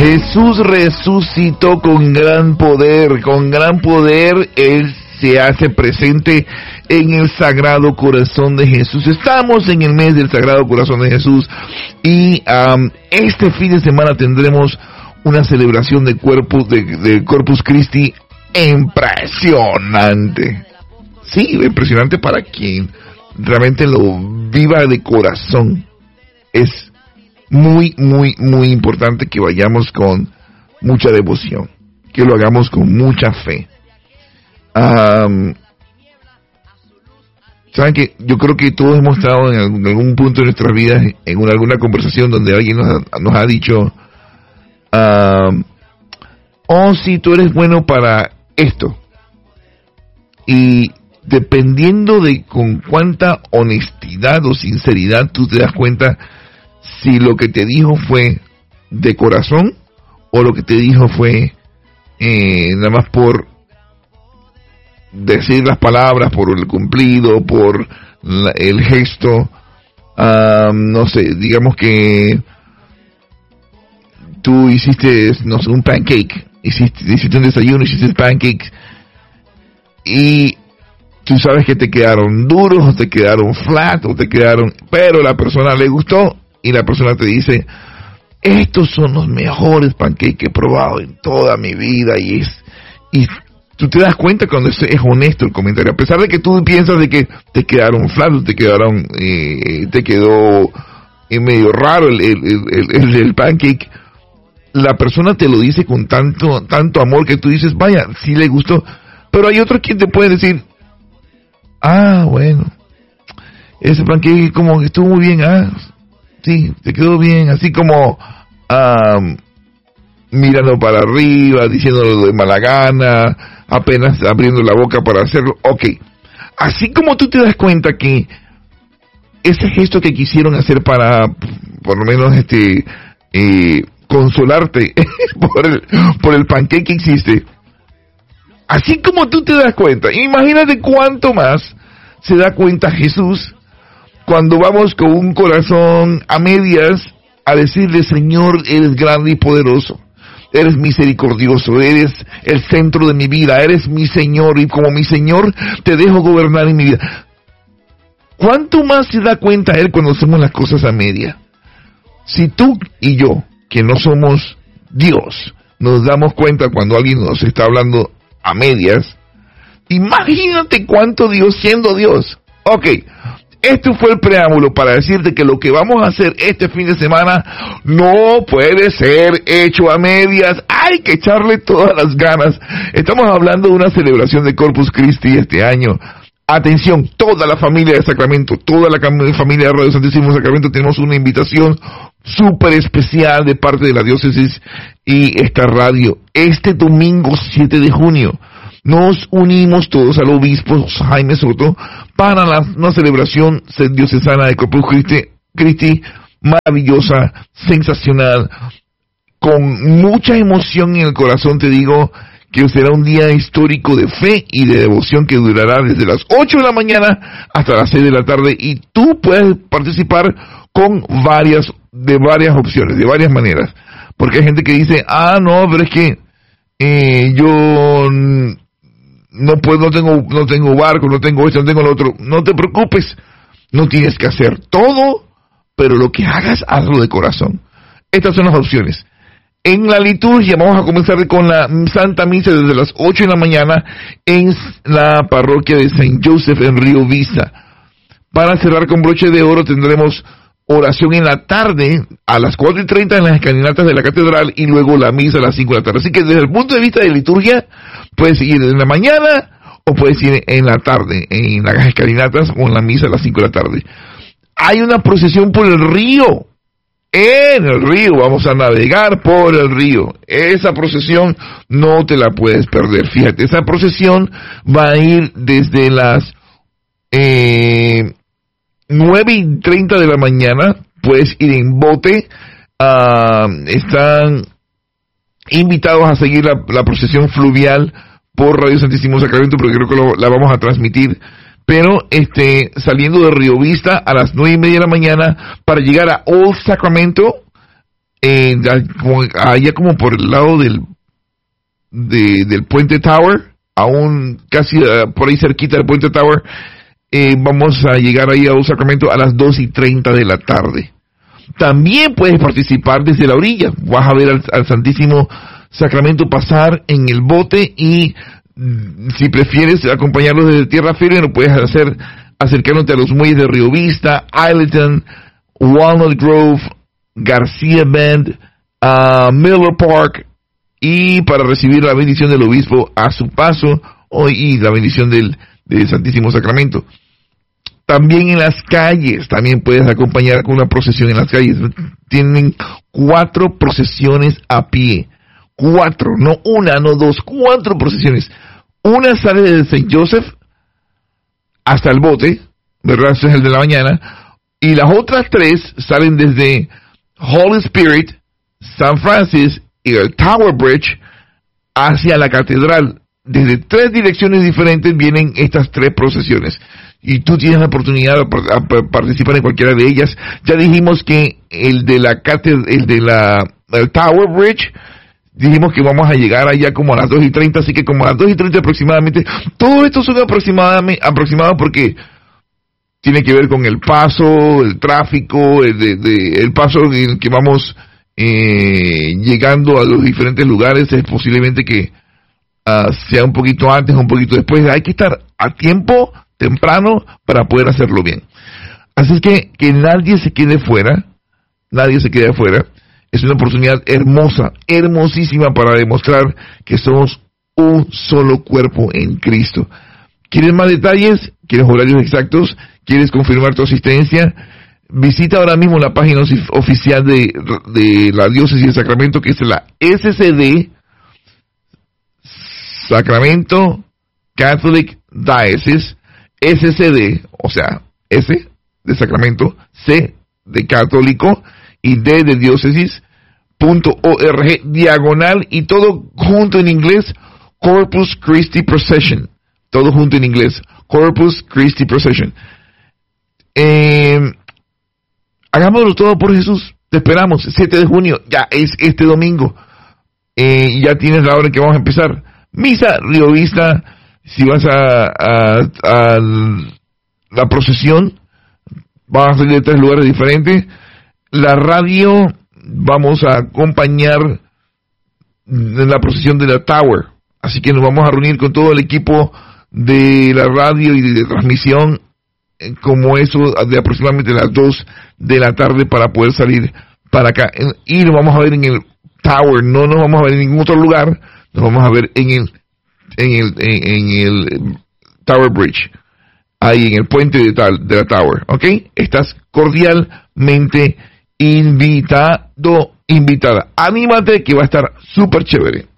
Jesús resucitó con gran poder. Con gran poder Él se hace presente en el Sagrado Corazón de Jesús. Estamos en el mes del Sagrado Corazón de Jesús y este fin de semana tendremos una celebración de Corpus Christi impresionante. Sí, impresionante para quien realmente lo viva de corazón. Es muy, muy, muy importante que vayamos con mucha devoción, que lo hagamos con mucha fe. Saben que yo creo que todos hemos estado en algún punto de nuestras vidas en alguna conversación donde alguien nos ha dicho, oh, sí, tú eres bueno para esto. Y dependiendo de con cuánta honestidad o sinceridad tú te das cuenta si lo que te dijo fue de corazón o lo que te dijo fue nada más por decir las palabras, por el cumplido, por el gesto. No sé, digamos que tú hiciste, no sé, un pancake, hiciste un desayuno, hiciste pancakes y tú sabes que te quedaron duros o te quedaron flat o te quedaron, pero a la persona le gustó y la persona te dice, estos son los mejores pancakes que he probado en toda mi vida, y tú te das cuenta cuando es honesto el comentario, a pesar de que tú piensas de que te quedaron flat, te quedó medio raro el pancake, la persona te lo dice con tanto amor que tú dices, vaya, sí le gustó. Pero hay otro quien te puede decir, bueno, ese pancake como que estuvo muy bien, sí, te quedó bien, así como mirando para arriba, diciéndolo de mala gana, apenas abriendo la boca para hacerlo. Ok, así como tú te das cuenta que ese gesto que quisieron hacer para, por lo menos, consolarte por el pancake que hiciste, así como tú te das cuenta, imagínate cuánto más se da cuenta Jesús cuando vamos con un corazón a medias a decirle, Señor, eres grande y poderoso, eres misericordioso, eres el centro de mi vida, eres mi Señor, y como mi Señor te dejo gobernar en mi vida. ¿Cuánto más se da cuenta Él cuando hacemos las cosas a media? Si tú y yo, que no somos Dios, nos damos cuenta cuando alguien nos está hablando a medias, imagínate cuánto Dios siendo Dios. Ok, este fue el preámbulo para decirte que lo que vamos a hacer este fin de semana no puede ser hecho a medias, hay que echarle todas las ganas. Estamos hablando de una celebración de Corpus Christi este año. Atención, toda la familia de Sacramento, toda la familia de Radio Santísimo Sacramento, tenemos una invitación súper especial de parte de la diócesis y esta radio. Este domingo 7 de junio nos unimos todos al obispo Jaime Soto para una celebración diocesana de Corpus Christi maravillosa, sensacional, con mucha emoción en el corazón. Te digo que será un día histórico de fe y de devoción que durará desde las 8 de la mañana hasta las 6 de la tarde, y tú puedes participar con varias opciones, de varias maneras, porque hay gente que dice, no, pero es que yo no puedo, no tengo barco, no tengo esto, no tengo lo otro. No te preocupes, no tienes que hacer todo, pero lo que hagas, hazlo de corazón. Estas son las opciones. En la liturgia vamos a comenzar con la Santa Misa desde las 8 de la mañana en la parroquia de Saint Joseph en Río Vista. Para cerrar con broche de oro tendremos oración en la tarde a las 4:30 en las escalinatas de la catedral, y luego la misa a las 5 de la tarde. Así que desde el punto de vista de liturgia, puedes ir en la mañana o puedes ir en la tarde, en las escalinatas o en la misa a las 5 de la tarde. Hay una procesión por el río. En el río, vamos a navegar por el río. Esa procesión no te la puedes perder. Fíjate, esa procesión va a ir desde las 9:30 de la mañana. Puedes ir en bote. Están invitados a seguir la procesión fluvial por Radio Santísimo Sacramento, porque creo que la vamos a transmitir. Pero saliendo de Río Vista a las 9:30 de la mañana para llegar a Old Sacramento, allá como por el lado del Puente Tower, aún casi por ahí cerquita del Puente Tower. Vamos a llegar ahí a Sacramento a las 2:30 de la tarde. También puedes participar desde la orilla. Vas a ver al Santísimo Sacramento pasar en el bote, y si prefieres acompañarlos desde tierra firme, lo puedes hacer acercándote a los muelles de Río Vista, Isleton, Walnut Grove, García Bend, Miller Park, y para recibir la bendición del obispo a su paso, y la bendición del Santísimo Sacramento. También en las calles, también puedes acompañar con una procesión en las calles. Tienen 4 procesiones a pie. 4, no una, no 2, 4 procesiones. Una sale desde St. Joseph hasta el bote, ¿verdad? Ese es el de la mañana. Y las otras 3 salen desde Holy Spirit, San Francis y el Tower Bridge hacia la catedral. Desde 3 direcciones diferentes vienen estas 3 procesiones. Y tú tienes la oportunidad de participar en cualquiera de ellas. Ya dijimos que el Tower Bridge, dijimos que vamos a llegar allá como a las 2:30, así que como a las 2:30 aproximadamente. Todo esto son aproximado porque tiene que ver con el paso, el tráfico, el paso en el que vamos llegando a los diferentes lugares. Es posiblemente que sea un poquito antes o un poquito después. Hay que estar a tiempo temprano para poder hacerlo bien. Así es que nadie se quede fuera. Es una oportunidad hermosa, hermosísima, para demostrar que somos un solo cuerpo en Cristo. ¿Quieres más detalles? ¿Quieres horarios exactos? ¿Quieres confirmar tu asistencia? Visita ahora mismo la página oficial de la Diócesis de Sacramento, que es la SCD, Sacramento Catholic Diocese, SCD, o sea, S de Sacramento, C de Católico y D de Diócesis.org, diagonal, y todo junto en inglés, Corpus Christi Procession. Todo junto en inglés, Corpus Christi Procession. Hagámoslo todo por Jesús. Te esperamos, 7 de junio, ya es este domingo. Ya tienes la hora en que vamos a empezar. Misa Río Vista. Si vas a la procesión, vas a salir de 3 lugares diferentes. La radio, vamos a acompañar en la procesión de la Tower. Así que nos vamos a reunir con todo el equipo de la radio y de transmisión, como eso de aproximadamente las 2 de la tarde, para poder salir para acá. Y nos vamos a ver en el Tower, no nos vamos a ver en ningún otro lugar, nos vamos a ver en el Tower Bridge, ahí en el puente de la Tower, ¿ok? Estás cordialmente invitada. Anímate, que va a estar súper chévere.